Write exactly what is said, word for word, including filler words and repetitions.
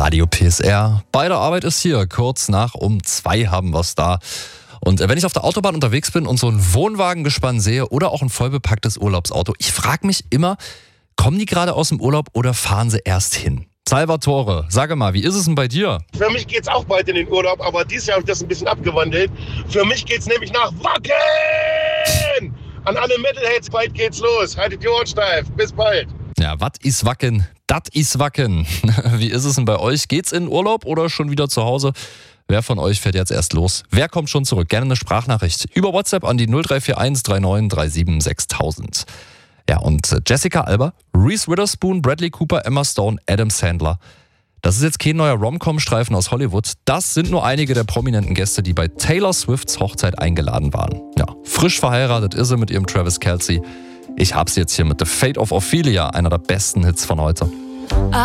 Radio P S R. Bei der Arbeit ist hier, kurz nach um zwei haben wir es da. Und wenn ich auf der Autobahn unterwegs bin und so ein Wohnwagengespann sehe oder auch ein vollbepacktes Urlaubsauto, ich frage mich immer, kommen die gerade aus dem Urlaub oder fahren sie erst hin? Salvatore, sage mal, wie ist es denn bei dir? Für mich geht's auch bald in den Urlaub, aber dieses Jahr habe ich das ein bisschen abgewandelt. Für mich geht's nämlich nach Wacken! An alle Metalheads, bald geht's los. Haltet die Ohren steif. Bis bald. Ja, was ist Wacken? Das ist Wacken. Wie ist es denn bei euch? Geht's in Urlaub oder schon wieder zu Hause? Wer von euch fährt jetzt erst los? Wer kommt schon zurück? Gerne eine Sprachnachricht über WhatsApp an die null drei vier eins drei neun drei sieben sechs tausend. Ja, und Jessica Alba, Reese Witherspoon, Bradley Cooper, Emma Stone, Adam Sandler. Das ist jetzt kein neuer Rom-Com-Streifen aus Hollywood. Das sind nur einige der prominenten Gäste, die bei Taylor Swifts Hochzeit eingeladen waren. Ja, frisch verheiratet ist sie mit ihrem Travis Kelce. Ich hab's jetzt hier mit The Fate of Ophelia, einer der besten Hits von heute.